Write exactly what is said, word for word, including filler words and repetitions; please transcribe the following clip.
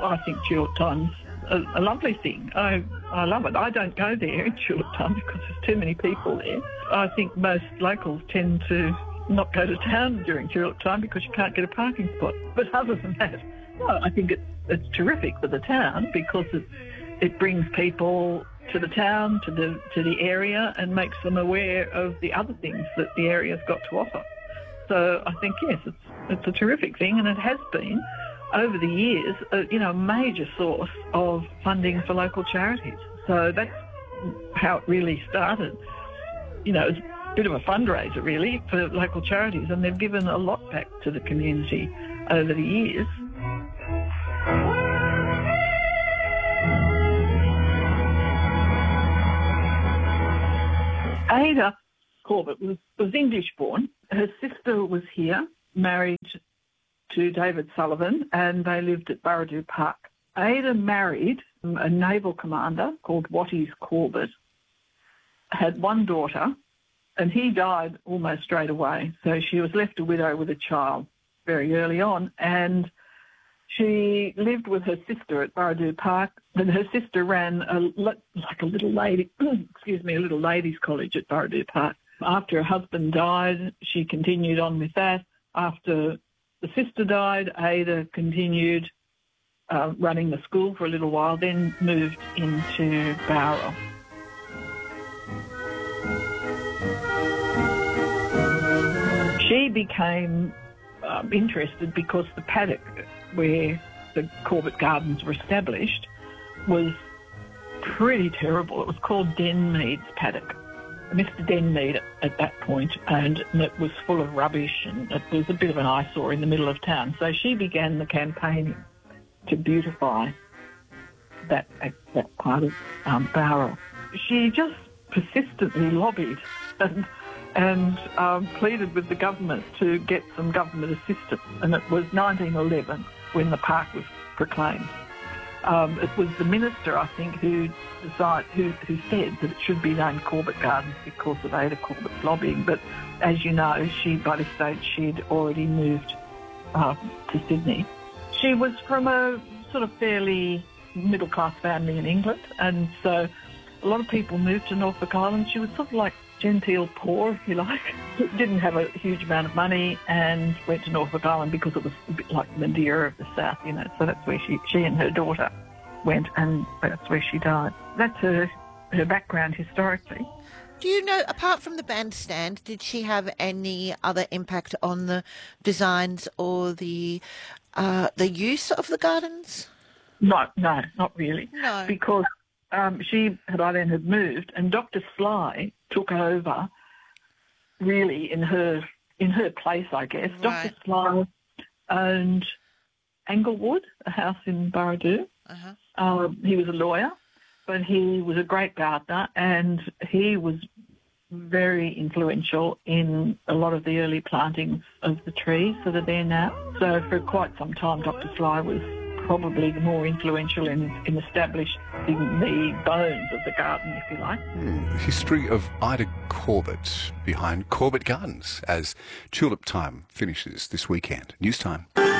I think tulip time's a, a lovely thing. I I love it. I don't go there in tulip time because there's too many people there. I think most locals tend to not go to town during tulip time because you can't get a parking spot. But other than that, no, I think it's it's terrific for the town because it it brings people to the town, to the to the area, and makes them aware of the other things that the area's got to offer. So I think yes, it's it's a terrific thing, and it has been over the years, uh, you know, a major source of funding for local charities. So that's how it really started. You know, it's a bit of a fundraiser really for local charities, and they've given a lot back to the community over the years. Ada Corbett was, was English-born. Her sister was here, married to David Sullivan, and they lived at Burradoo Park. Ada married a naval commander called Watties Corbett, had one daughter, and he died almost straight away. So she was left a widow with a child very early on, and she lived with her sister at Burradoo Park, and her sister ran a, like a little lady, excuse me, a little ladies' college at Burradoo Park. After her husband died, she continued on with that. After the sister died, Ada continued uh, running the school for a little while, then moved into Bowral. She became um, interested because the paddock where the Corbett Gardens were established was pretty terrible. It was called Denmead's paddock. Mister Denmead at that point, and it was full of rubbish, and it was a bit of an eyesore in the middle of town. So she began the campaign to beautify that that part of um, Bowral. She just persistently lobbied and and um, pleaded with the government to get some government assistance, and it was nineteen eleven when the park was proclaimed. Um, it was the minister, I think, who decided, who, who said that it should be named Corbett Gardens because of Ada Corbett's lobbying. But as you know, she by this stage she'd already moved uh, to Sydney. She was from a sort of fairly middle-class family in England, and so a lot of people moved to Norfolk Island. She was sort of like genteel poor, if you like. Didn't have a huge amount of money and went to Norfolk Island because it was a bit like Madeira of the south, you know. So that's where she, she and her daughter went, and that's where she died. That's her, her background historically. Do you know, apart from the bandstand, did she have any other impact on the designs or the uh, the use of the gardens? No, no, not really. No. Because um, she had by then had moved, and Doctor Sly took over really in her in her place, I guess. Right. Doctor Sly owned Anglewood, a house in Burradoo. Uh-huh. Um, he was a lawyer, but he was a great gardener, and he was very influential in a lot of the early plantings of the trees that are there now. So for quite some time, Doctor Sly was probably the more influential in, in establishing the bones of the garden, if you like. Hmm. History of Ada Corbett behind Corbett Gardens as Tulip Time finishes this weekend. News Time.